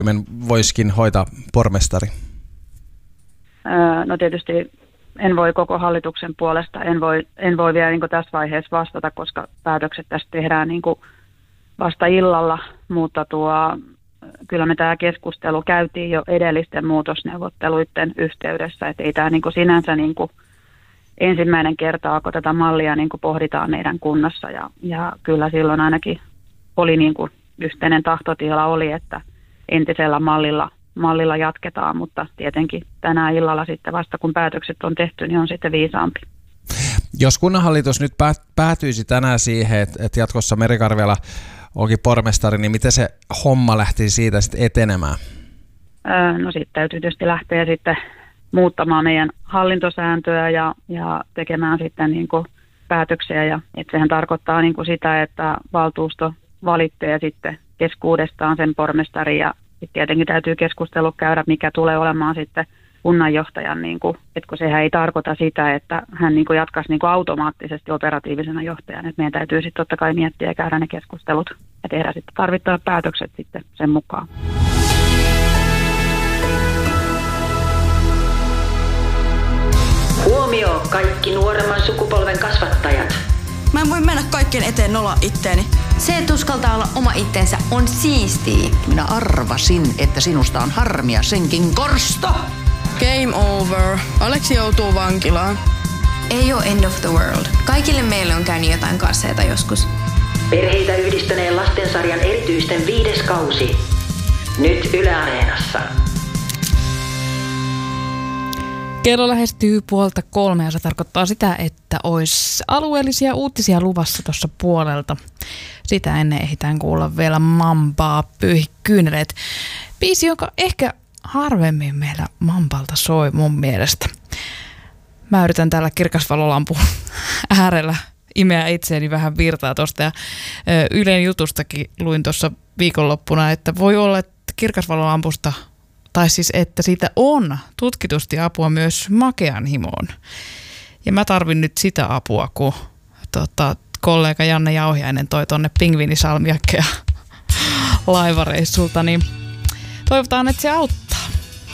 voisikin hoitaa pormestari? No tietysti en voi koko hallituksen puolesta, en voi vielä niin kuin tässä vaiheessa vastata, koska päätökset tästä tehdään niin kuin vasta illalla, mutta kyllä me tämä keskustelu käytiin jo edellisten muutosneuvotteluiden yhteydessä, että ei tämä niin kuin sinänsä niin kuin ensimmäinen kertaa, kun tätä mallia niin kuin pohditaan meidän kunnassa ja kyllä silloin ainakin oli niin kuin yhteinen tahtotila oli, että entisellä mallilla jatketaan, mutta tietenkin tänä illalla sitten vasta kun päätökset on tehty, niin on sitten viisaampi. Jos kunnanhallitus nyt päätyisi tänään siihen, että jatkossa Merikarviala onkin pormestari, niin miten se homma lähti siitä sitten etenemään? No sitten täytyy tietysti lähteä sitten muuttamaan meidän hallintosääntöä ja tekemään sitten niin kuin päätöksiä. Ja, että sehän tarkoittaa niin kuin sitä, että valtuusto valitsee sitten keskuudestaan sen pormestarin ja tietenkin täytyy keskustelu käydä, mikä tulee olemaan sitten kunnanjohtajan, niin kuin, että kun sehän ei tarkoita sitä, että hän niin kuin jatkaisi niin kuin automaattisesti operatiivisena johtajana. Että meidän täytyy sitten totta kai miettiä ja käydä ne keskustelut ja tehdä sitten tarvittavat päätökset sitten sen mukaan. Huomio kaikki nuoremman sukupolven kasvattajat. Mä en voi mennä kaikkien eteen nolla itteeni. Se, että uskaltaa olla oma itsensä, on siistiä. Minä arvasin, että sinusta on harmia senkin korsto. Game over. Aleksi joutuu vankilaan. Ei ole end of the world. Kaikille meille on käynyt jotain kasseita joskus. Perheitä yhdistäneen lastensarjan erityisten 5. kausi. Nyt Yle Areenassa. Kello lähestyy 2:30 ja se tarkoittaa sitä, että olisi alueellisia uutisia luvassa tuossa puolelta. Sitä ennen ehditään kuulla vielä Mambaa Pyyhi kyyneleet. Biisi, jonka ehkä harvemmin meillä Mambalta soi mun mielestä. Mä yritän täällä kirkasvalolampun äärellä imeä itseäni vähän virtaa tuosta. Ja Ylen jutustakin luin tuossa viikonloppuna, että voi olla, että kirkasvalolampusta tai siis, että siitä on tutkitusti apua myös makean himoon. Ja mä tarvin nyt sitä apua, kun kollega Janne Jauhiainen toi tonne pingviinisalmiakkeja laivareissulta, niin toivotaan, että se auttaa.